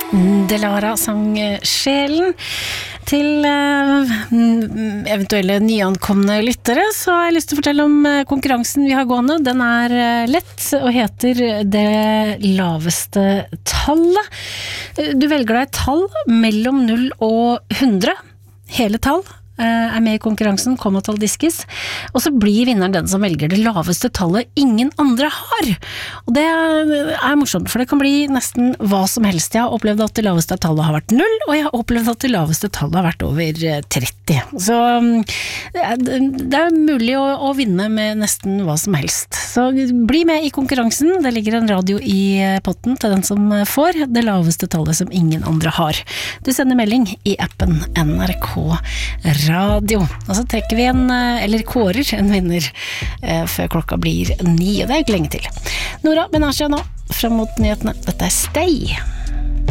Delara sang Sjelen. Til eventuelle nyankomne lyttere så har jeg lyst til å fortelle om konkurransen vi har gående. Den lett og heter Det laveste tallet. Du velger deg et tall mellom 0 og 100, hele tall. Med I konkurransen, kommatall diskes, og så blir vinneren den som velger det laveste tallet ingen andre har. Og det morsomt, for det kan bli nesten hva som helst. Jeg har opplevd at det laveste tallet har vært 0, og jeg har opplevd at det laveste tallet har vært over 30. Så det mulig å vinne med nesten hva som helst. Så bli med I konkurransen. Det ligger en radio I potten til den som får det laveste tallet som ingen andre har. Du sender melding I appen NRK Radio. Og så trekker vi eller kårer en vinner før klokka blir 9, og det ikke lenge til. Nora Benasja nå, frem mot nyhetene. Dette Stay.